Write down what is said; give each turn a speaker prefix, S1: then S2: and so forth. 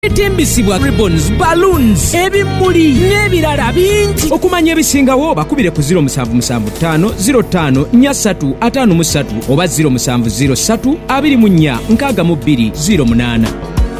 S1: Etembisibwa ribbons, balloons, ebimuli n'ebirala bingi. Okumanya ebisingawo bakubire ku 0775 05 4353 oba 0703 24 62 08.